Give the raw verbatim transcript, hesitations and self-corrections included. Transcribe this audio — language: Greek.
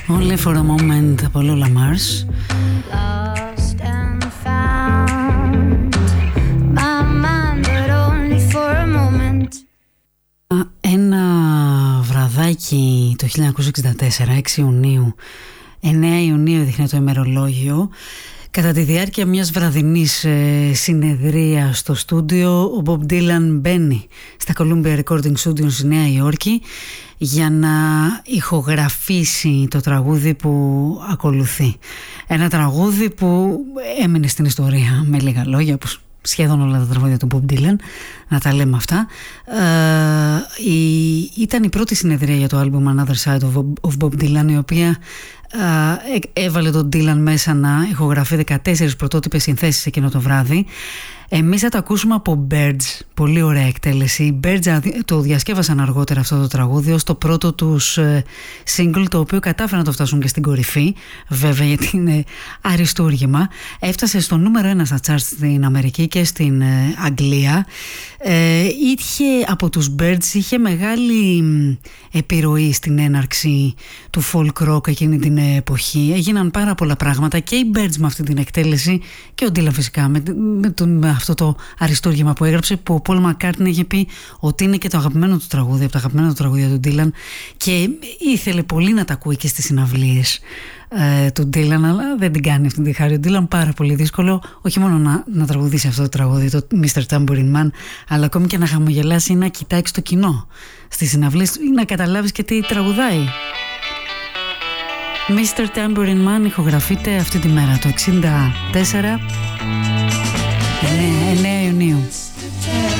Only for a moment από Lola Mars. Lost and found my mind, but only for a moment. Ένα βραδάκι το χίλια εννιακόσια εξήντα τέσσερα, έξι Ιουνίου, εννέα Ιουνίου δείχνει το ημερολόγιο. Κατά τη διάρκεια μιας βραδινής ε, συνεδρίας στο στούντιο, ο Bob Dylan μπαίνει στα Columbia Recording Studios στη Νέα Υόρκη για να ηχογραφήσει το τραγούδι που ακολουθεί. Ένα τραγούδι που έμεινε στην ιστορία, με λίγα λόγια, όπως σχεδόν όλα τα τραγούδια του Bob Dylan, να τα λέμε αυτά. Ε, η, ήταν η πρώτη συνεδρία για το άλμπουμ Another Side of, of Bob Dylan, η οποία ε, έβαλε τον Dylan μέσα να ηχογραφεί δεκατέσσερις πρωτότυπες συνθέσεις εκείνο το βράδυ. Εμείς θα το ακούσουμε από Birds, πολύ ωραία εκτέλεση. Οι Birds το διασκεύασαν αργότερα αυτό το τραγούδι ως το πρώτο τους single, το οποίο κατάφεραν να το φτάσουν και στην κορυφή, βέβαια, γιατί είναι αριστούργημα. Έφτασε στο νούμερο ένα στα charts στην Αμερική και στην Αγγλία. Ε, είχε, από τους Birds είχε μεγάλη επιρροή στην έναρξη του folk rock εκείνη την εποχή. Έγιναν πάρα πολλά πράγματα και οι Birds με αυτή την εκτέλεση και ο Dylan φυσικά με, με, τον, με αυτό το αριστούργημα που έγραψε, που ο Paul McCartney είχε πει ότι είναι και το αγαπημένο του τραγούδι, από τα αγαπημένα του τραγούδια του Dylan, και ήθελε πολύ να τα ακούει και στις συναυλίες ε, του Dylan, αλλά δεν την κάνει αυτή τη χάρη ο Dylan. Πάρα πολύ δύσκολο, όχι μόνο να, να τραγουδήσει αυτό το τραγούδι, το μίστερ Tambourine Man, αλλά ακόμη και να χαμογελάσει ή να κοιτάξει το κοινό στις συναυλίες ή να καταλάβεις και τι τραγουδάει. μίστερ Tambourine Man ηχογραφείται αυτή τη μέρα το εξήντα τέσσερα. Ναι, ναι.